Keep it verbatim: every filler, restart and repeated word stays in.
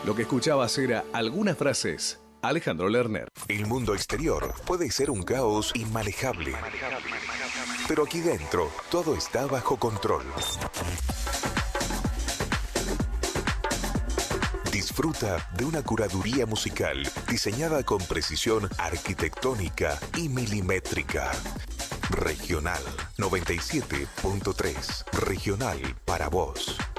Lo que escuchabas era algunas frases. Alejandro Lerner. El mundo exterior puede ser un caos inmanejable, pero aquí dentro todo está bajo control. Disfruta de una curaduría musical diseñada con precisión arquitectónica y milimétrica. Regional noventa y siete punto tres. Regional para vos.